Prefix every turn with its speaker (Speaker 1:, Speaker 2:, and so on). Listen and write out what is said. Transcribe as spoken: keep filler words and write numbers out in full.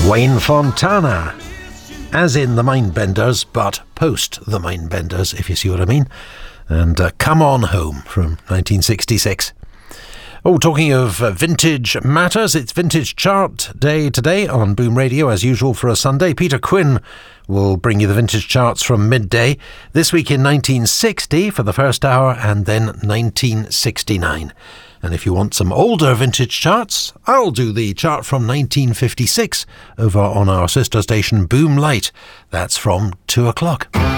Speaker 1: Wayne Fontana, as in the Mindbenders, but post the Mindbenders, if you see what I mean. And uh, Come On Home from nineteen sixty-six. Oh, talking of uh, vintage matters, it's Vintage Chart Day today on Boom Radio, as usual for a Sunday. Peter Quinn will bring you the vintage charts from midday. This week in nineteen sixty for the first hour, and then nineteen sixty-nine. And if you want some older vintage charts, I'll do the chart from nineteen fifty-six over on our sister station Boom Light. That's from two o'clock.